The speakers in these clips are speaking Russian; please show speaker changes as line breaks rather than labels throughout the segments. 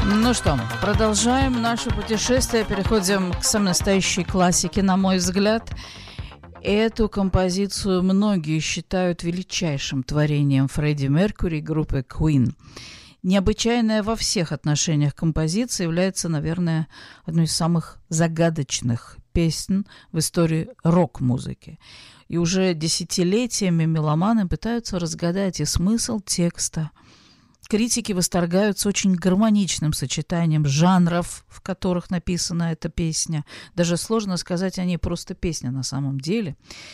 Ну что, продолжаем наше путешествие, переходим к самой настоящей классике, на мой взгляд. Эту композицию многие считают величайшим творением Фредди Меркьюри и группы Queen. Необычайная во всех отношениях композиция является, наверное, одной из самых загадочных песен в истории рок-музыки. И уже десятилетиями меломаны пытаются разгадать и смысл текста. Критики восторгаются очень гармоничным сочетанием жанров, в которых написана эта песня. Даже сложно сказать о ней просто песня на самом деле.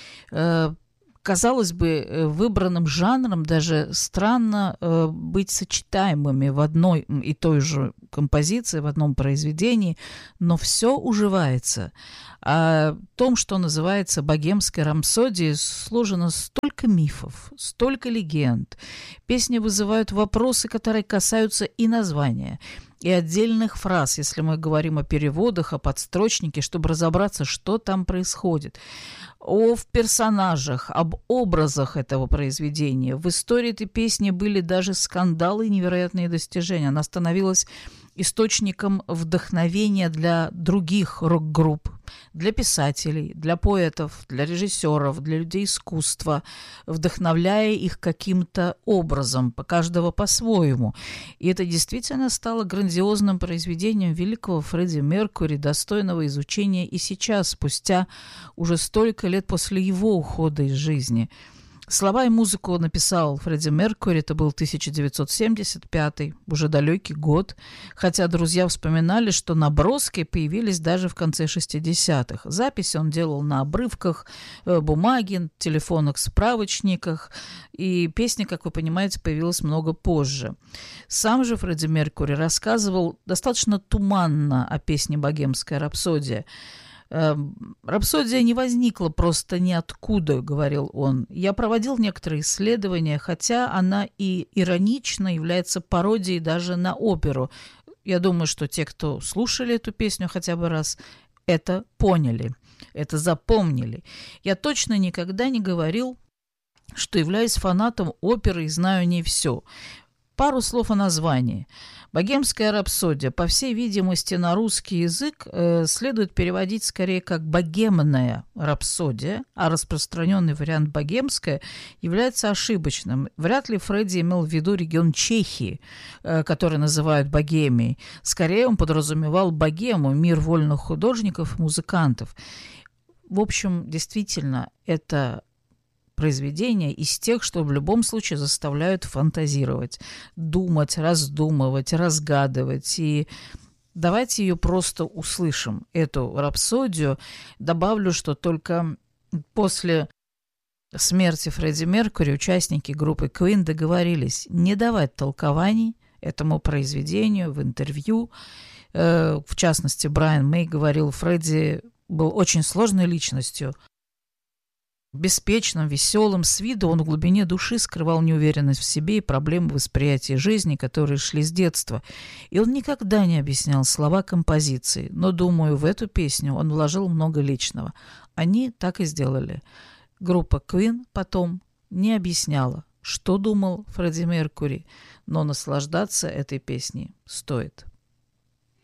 Казалось бы, выбранным жанром даже странно быть сочетаемыми в одной и той же композиции, в одном произведении, но все уживается. О том, что называется «Богемской рапсодией», сложено столько мифов, столько легенд. Песни вызывают вопросы, которые касаются и названия, и отдельных фраз, если мы говорим о переводах, о подстрочнике, чтобы разобраться, что там происходит. О персонажах, об образах этого произведения. В истории этой песни были даже скандалы и невероятные достижения. Она становилась источником вдохновения для других рок-групп, для писателей, для поэтов, для режиссеров, для людей искусства, вдохновляя их каким-то образом, каждого по-своему. И это действительно стало грандиозным произведением великого Фредди Меркьюри, достойного изучения и сейчас, спустя уже столько лет после его ухода из жизни. Слова и музыку написал Фредди Меркьюри, это был 1975, уже далекий год, хотя друзья вспоминали, что наброски появились даже в конце 60-х. Записи он делал на обрывках бумаги, телефонных справочниках, и песня, как вы понимаете, появилась много позже. Сам же Фредди Меркьюри рассказывал достаточно туманно о песне «Богемская рапсодия». «Рапсодия не возникла просто ниоткуда», — говорил он. «Я проводил некоторые исследования, хотя она и иронично является пародией даже на оперу. Я думаю, что те, кто слушали эту песню хотя бы раз, это поняли, это запомнили. Я точно никогда не говорил, что являюсь фанатом оперы и знаю о ней все. Пару слов о названии. «Богемская рапсодия», по всей видимости, на русский язык следует переводить скорее как «богемная рапсодия», а распространенный вариант «богемская» является ошибочным. Вряд ли Фредди имел в виду регион Чехии, который называют Богемией. Скорее он подразумевал богему, мир вольных художников и музыкантов. В общем, действительно, это произведения из тех, что в любом случае заставляют фантазировать, думать, раздумывать, разгадывать. И давайте ее просто услышим, эту рапсодию. Добавлю, что только после смерти Фредди Меркьюри участники группы Queen договорились не давать толкований этому произведению в интервью. В частности, Брайан Мэй говорил, Фредди был очень сложной личностью, беспечным, веселым, с виду он в глубине души скрывал неуверенность в себе и проблемы восприятия жизни, которые шли с детства. И он никогда не объяснял слова композиции, но, думаю, в эту песню он вложил много личного. Они так и сделали. Группа Queen потом не объясняла, что думал Фредди Меркьюри, но наслаждаться этой песней стоит.